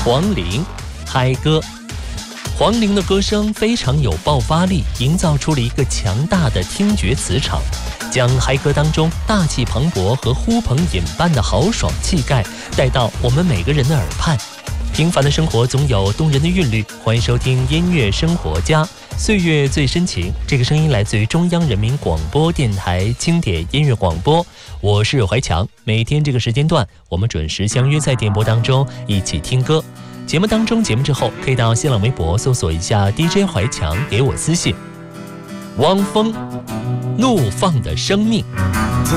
黄龄嗨歌。黄龄的歌声非常有爆发力，营造出了一个强大的听觉磁场，将嗨歌当中大气磅礴和呼朋引伴的豪爽气概带到我们每个人的耳畔。平凡的生活总有动人的韵律，欢迎收听音乐生活家，岁月最深情。这个声音来自于中央人民广播电台经典音乐广播，我是怀强。每天这个时间段，我们准时相约在电波当中一起听歌。节目当中，节目之后可以到新浪微博搜索一下 DJ 怀强，给我私信。汪峰怒放的生命。 自